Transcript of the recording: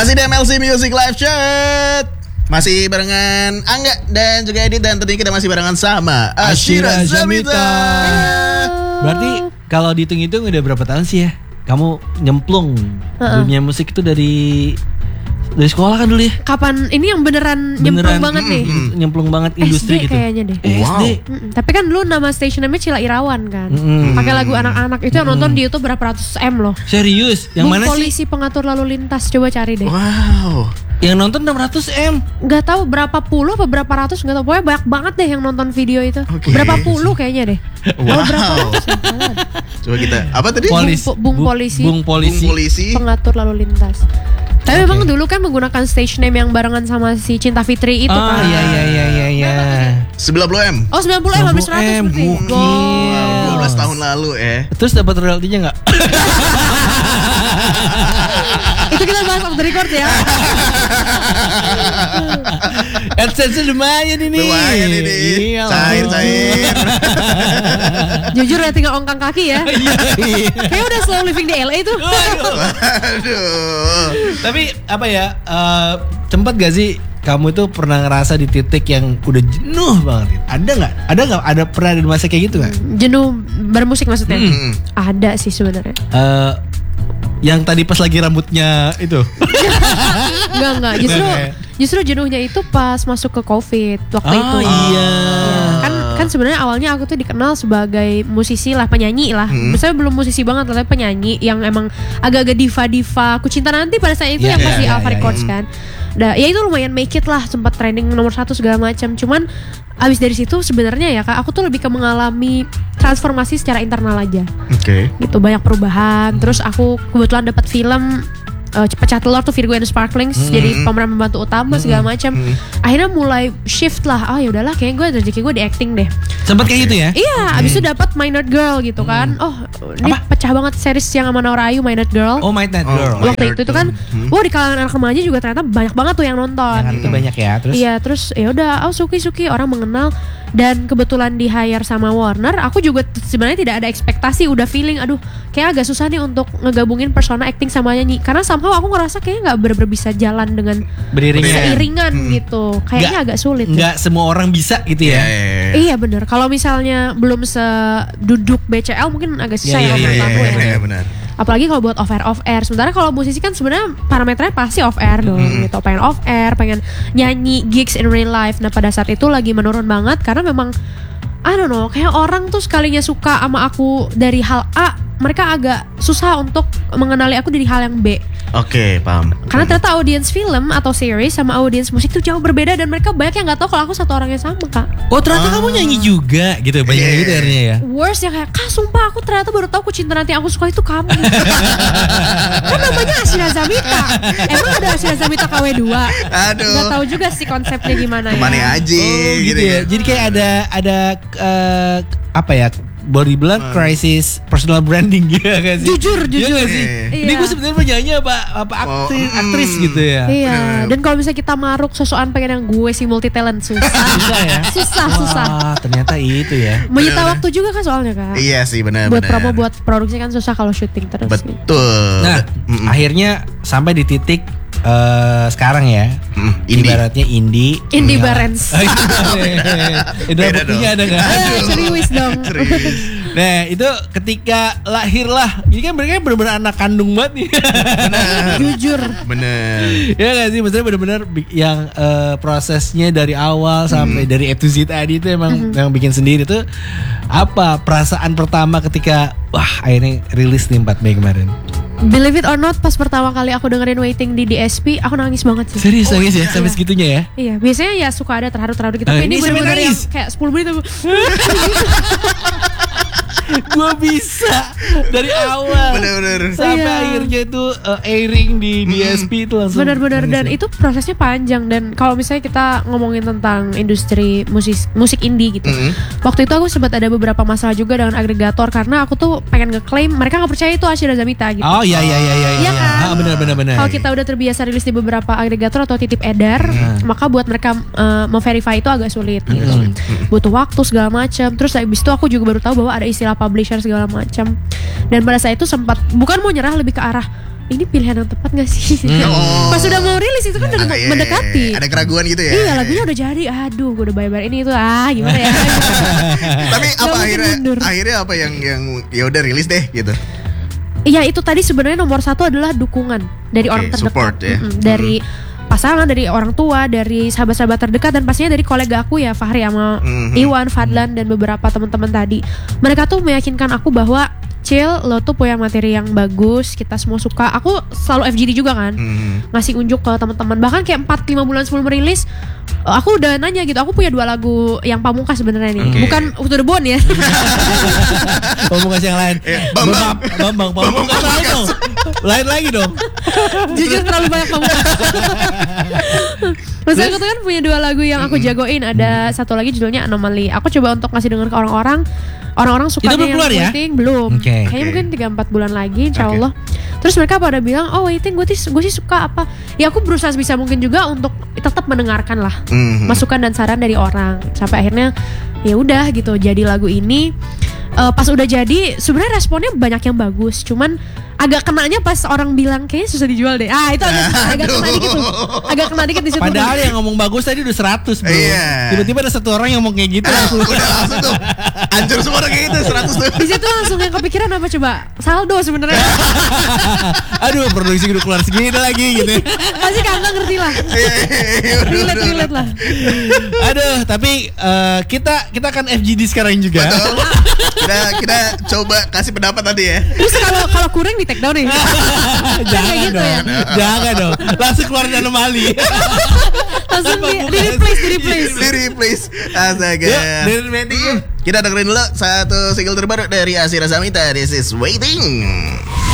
Masih di MLC Music Live Chat. Masih barengan Angga dan juga Edit. Dan tentunya kita masih barengan sama Ashira Zamita. Berarti kalau dihitung-hitung udah berapa tahun sih ya kamu nyemplung dunia musik itu dari sekolah kan dulu ya? Kapan ini yang beneran nyemplung banget nih? Nyemplung banget industri SD gitu. kayaknya deh. Wow. SD. Tapi kan dulu nama station namanya Cila Irawan kan. Pakai lagu anak-anak itu yang nonton di YouTube berapa ratus M loh. Serius? Yang Bung mana Polisi sih? Pengatur Lalu Lintas, coba cari deh. Wow. Yang nonton 600 M. Gak tahu berapa puluh apa berapa ratus, gak tahu. Pokoknya banyak banget deh yang nonton video itu. Oke. Berapa puluh kayaknya deh. Wow. Oh, berapa ratus? Coba kita apa tadi? Bung Polisi. Bung Polisi. Pengatur Lalu Lintas. Tapi memang dulu kan menggunakan stage name yang barengan sama si Cinta Fitri itu kan. Iya. 90M. Oh 90 M habis 100 berarti. Gokil. 12 tahun lalu Terus dapat royaltinya enggak? Itu kita bahas off the record ya. AdSense lumayan ini. Iya. Cair. Jujur ya tinggal ongkang kaki ya. Kayak udah slow living di LA tuh. Aduh. Tapi apa ya? Sempat gak sih kamu itu pernah ngerasa di titik yang udah jenuh banget? Ada nggak? Ada pernah di masa kayak gitu nggak? Jenuh bermusik maksudnya? Ada sih sebenarnya. Yang tadi pas lagi rambutnya itu. Enggak. Justru jenuhnya itu pas masuk ke COVID waktu itu. Iya. Kan sebenarnya awalnya aku tuh dikenal sebagai musisi lah, penyanyi lah. Misalnya belum musisi banget, tapi penyanyi yang emang agak-agak diva-diva. Aku Cinta Nanti pada saat itu yang masih Alpha Records kan. Nah, ya itu lumayan make it lah, sempat trending nomor 1 segala macam. Cuman abis dari situ sebenarnya ya Kak, aku tuh lebih ke mengalami transformasi secara internal aja. Oke. Gitu, banyak perubahan. Terus aku kebetulan dapat film Pecah Telur tuh, Virgo and Sparklings, jadi pemeran pembantu utama segala macam. Akhirnya mulai shift lah. Ya udahlah, kayaknya rezeki gue di acting deh. Sempat kayak gitu ya? Iya, abis itu dapat My Night Girl gitu kan. Ini pecah banget series yang sama Naura Ayu, My Night Girl. Oh, My Night Girl. Waktu itu kan, di kalangan anak remaja juga ternyata banyak banget tuh yang nonton. Yang itu banyak ya. Terus? Iya, terus ya udah, suki orang mengenal. Dan kebetulan di hire sama Warner, aku juga sebenarnya tidak ada ekspektasi, udah feeling, aduh, kayak agak susah nih untuk ngegabungin persona acting sama nyanyi. Karena somehow aku ngerasa kayaknya nggak bener-bener bisa jalan dengan seiringan gitu. Kayaknya agak sulit. Nggak semua orang bisa gitu ya? Iya bener. Kalau misalnya belum seduduk BCL mungkin agak susah ya menurut aku ya. Benar. Apalagi kalau buat off air. Sementara kalau musisi kan sebenarnya parameternya pasti off air dong gitu. Pengen off air, pengen nyanyi gigs in real life. Nah pada saat itu lagi menurun banget karena memang I don't know, kayak orang tuh sekalinya suka sama aku dari hal A, mereka agak susah untuk mengenali aku dari hal yang B. Oke, paham. Karena ternyata audiens film atau series sama audiens musik tuh jauh berbeda. Dan mereka banyak yang gak tahu kalau aku satu orang yang sama Kak. Oh ternyata kamu nyanyi juga gitu. Banyak gitu akhirnya ya. Worst yang kayak, Kak sumpah aku ternyata baru tahu Ku Cinta Nanti Aku Suka itu kamu. Kan namanya Ashira Zamita. Emang ada Ashira Zamita KW2? Aduh. Gak tahu juga sih konsepnya gimana ya. Kemana aja gitu ya. Jadi kayak ada apa ya? Boleh bilang crisis personal branding gitu kan sih? Jujur Iya sih. Ini gue sebenarnya penyanyi apa aktris gitu ya. Iya. Dan kalau misalnya kita maruk sosokan pengen yang gue sih multi talent susah. Susah ya. Susah. Wah, ternyata itu ya. Menyita waktu juga kan soalnya Kak. Iya sih benar. Buat promo, buat produksi kan susah kalau syuting terus. Betul. Nah, akhirnya sampai di titik sekarang ya. Ibaratnya indie Barens. Itu buktinya ada nggak? Serius dong. Nah itu ketika lahirlah, ini kan mereka benar-benar anak kandung banget nih. Jujur. Bener. Ya nggak sih, maksudnya benar-benar yang prosesnya dari awal sampai dari A to Z tadi itu emang yang bikin sendiri tuh. Apa perasaan pertama ketika akhirnya rilis nih 4 Mei kemarin? Believe it or not, pas pertama kali aku dengerin Waiting di DSP, aku nangis banget sih. Serius nangis ya? Sampai segitunya ya? Iya, biasanya ya suka ada terharu-terharu gitu. Tapi ini bener-bener yang kayak 10 menit aku gue bisa dari awal bener-bener sampai akhirnya itu airing di DSP itu langsung bener-bener. Dan itu prosesnya panjang. Dan kalau misalnya kita ngomongin tentang industri musik indie gitu, waktu itu aku sempat ada beberapa masalah juga dengan agregator karena aku tuh pengen ngeklaim mereka nggak percaya itu Ashira Zamita gitu. Oh iya kan? Bener. Kalau kita udah terbiasa rilis di beberapa agregator atau titip edar, maka buat mereka memverify itu agak sulit gitu. Butuh waktu segala macam. Terus habis itu aku juga baru tahu bahwa ada istilah publisher segala macam. Dan pada saat itu sempat bukan mau nyerah, lebih ke arah ini pilihan yang tepat gak sih? Pas udah mau rilis itu kan udah mendekati. Ada keraguan gitu ya? Iya, lagunya udah jadi. Aduh, gue udah bayar ini itu. Gimana ya? Tapi apa akhirnya apa yang ya udah rilis deh gitu? Iya, itu tadi sebenarnya nomor 1 adalah dukungan dari orang terdekat. Support ya. Dari pasangan, dari orang tua, dari sahabat-sahabat terdekat, dan pastinya dari kolega aku ya, Fahri sama Iwan, Fadlan, dan beberapa teman-teman tadi. Mereka tuh meyakinkan aku bahwa Cil, lo tuh punya materi yang bagus, kita semua suka. Aku selalu FGD juga kan, ngasih unjuk ke teman-teman. Bahkan kayak 4-5 bulan sebelum rilis, aku udah nanya gitu. Aku punya 2 lagu yang pamungkas sebenarnya nih, bukan Utuh the Bone ya. Pamungkas yang lain. Bambang Pamungkas lain dong. Lain lagi dong. Jujur terlalu banyak pamungkas. Maksudnya aku tuh kan punya 2 lagu yang aku jagoin. Ada satu lagi judulnya Anomaly. Aku coba untuk ngasih denger ke orang-orang. Orang-orang sukanya itu belum keluar ya? Waiting belum. Kayaknya mungkin 3-4 bulan lagi insya Allah. Terus mereka pada bilang, oh Waiting gue sih suka apa. Ya aku berusaha sebisa mungkin juga untuk tetap mendengarkan lah masukan dan saran dari orang. Sampai akhirnya ya udah gitu jadi lagu ini. Pas udah jadi sebenarnya responnya banyak yang bagus. Cuman agak kenanya pas orang bilang kayaknya susah dijual deh. Itu agak kena dikit tuh. Agak kena dikit di situ. Padahal yang ngomong bagus tadi udah 100 bro. Tiba-tiba ada satu orang yang mau kayak gitu udah langsung tuh hancur semua orang kayak gitu 100 tuh. Di situ langsung yang kepikiran apa coba? Saldo sebenarnya. Aduh, produksi udah keluar segini lagi gitu. Pasti kakak ngerti lah. Relate lah. Aduh, tapi kita akan FGD sekarang juga. Betul. Kita coba kasih pendapat tadi ya. Terus kalau kurang di take down nih. Jangan gitu dong. ya? Jangan dong. Langsung keluarin Anomali. Langsung di replace. Astaga. Kita dengerin dulu satu single terbaru dari Asyira Samita. This is Waiting.